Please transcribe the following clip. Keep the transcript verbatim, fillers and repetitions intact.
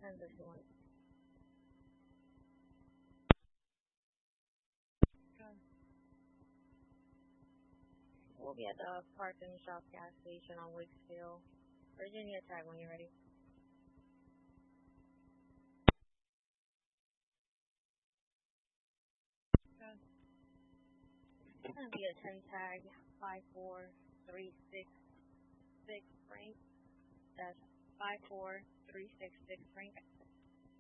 tens if you want. Okay. We'll be at the Park and Shop gas station on Wicksfield. Virginia, tag when you're ready. Okay. It's gonna be a ten tag five four three six six Frank. That's five four three six six Frank.